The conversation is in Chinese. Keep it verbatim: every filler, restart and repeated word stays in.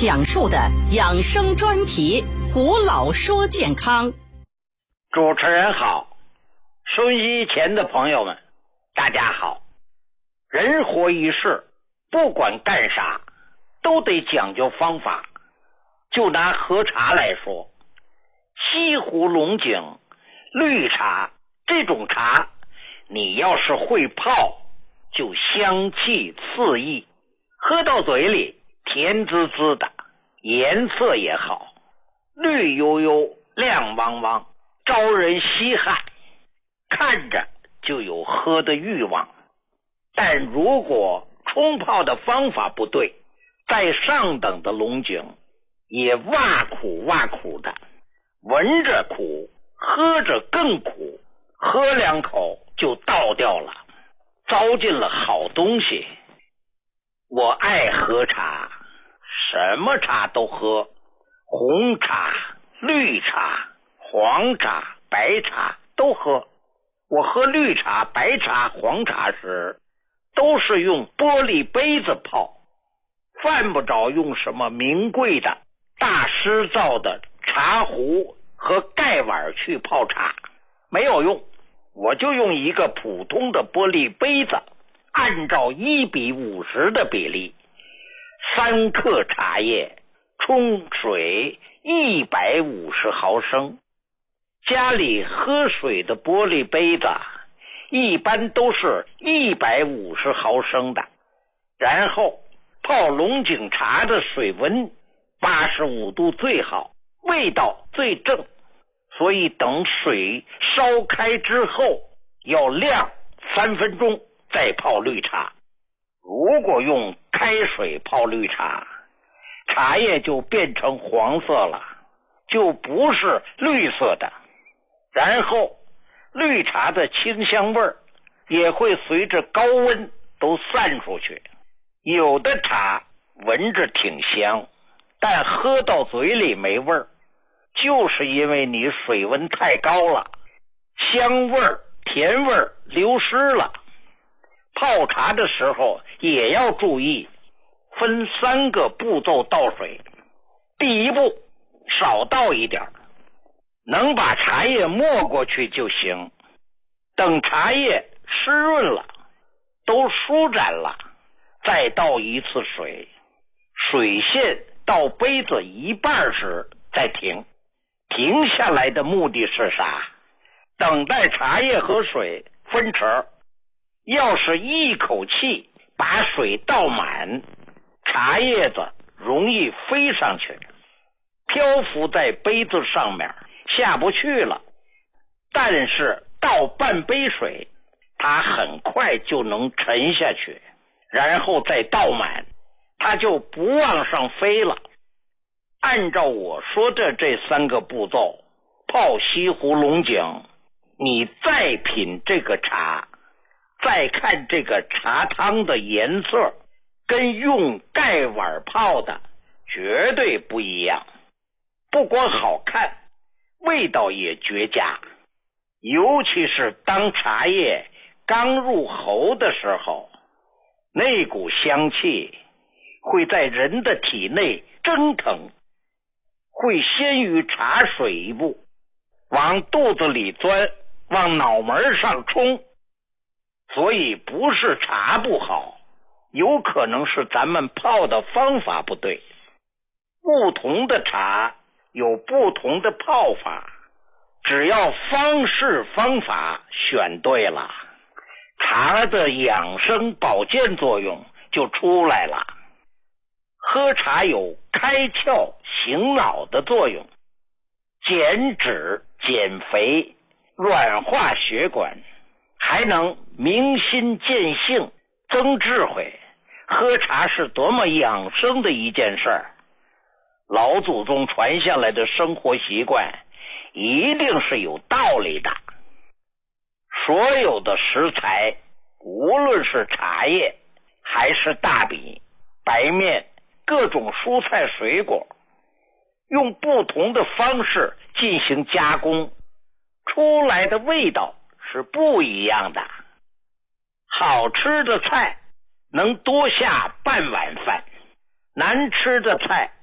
讲述的养生专题《胡老说健康》。 主持人好，收音机前的朋友们大家好。人活一世，不管干啥都得讲究方法。就拿喝茶来说，西湖龙井绿茶这种茶，你要是会泡，就香气四溢，喝到嘴里甜滋滋的，颜色也好，绿油油亮汪汪，招人稀罕，看着就有喝的欲望。但如果冲泡的方法不对，再上等的龙井也挖苦挖苦的，闻着苦，喝着更苦，喝两口就倒掉了，糟践了好东西。我爱喝茶，什么茶都喝，红茶、绿茶、黄茶、白茶都喝。我喝绿茶、白茶、黄茶时，都是用玻璃杯子泡，犯不着用什么名贵的大师造的茶壶和盖碗去泡茶，没有用。我就用一个普通的玻璃杯子，按照一比五十的比例，三克茶叶冲水一百五十毫升。家里喝水的玻璃杯子一般都是一百五十毫升的，然后泡龙井茶的水温八十五度最好，味道最正，所以等水烧开之后要晾三分钟再泡绿茶。如果用开水泡绿茶，茶叶就变成黄色了，就不是绿色的。然后绿茶的清香味儿也会随着高温都散出去。有的茶闻着挺香，但喝到嘴里没味儿，就是因为你水温太高了，香味儿、甜味儿流失了。泡茶的时候也要注意，分三个步骤倒水。第一步，少倒一点，能把茶叶没过去就行。等茶叶湿润了，都舒展了，再倒一次水，水线到杯子一半时再停。停下来的目的是啥？等待茶叶和水分成。要是一口气把水倒满，茶叶子容易飞上去，漂浮在杯子上面下不去了。但是倒半杯水，它很快就能沉下去，然后再倒满，它就不往上飞了。按照我说的这三个步骤泡西湖龙井，你再品这个茶，再看这个茶汤的颜色，跟用盖碗泡的绝对不一样。不光好看，味道也绝佳。尤其是当茶叶刚入喉的时候，那股香气会在人的体内蒸腾，会先于茶水一步，往肚子里钻，往脑门上冲。所以不是茶不好，有可能是咱们泡的方法不对。不同的茶有不同的泡法，只要方式方法选对了，茶的养生保健作用就出来了。喝茶有开窍醒脑的作用，减脂减肥，软化血管，还能明心见性，增智慧。喝茶是多么养生的一件事儿，老祖宗传下来的生活习惯一定是有道理的。所有的食材，无论是茶叶还是大米、白面，各种蔬菜水果，用不同的方式进行加工，出来的味道是不一样的。好吃的菜能多下半碗饭，难吃的菜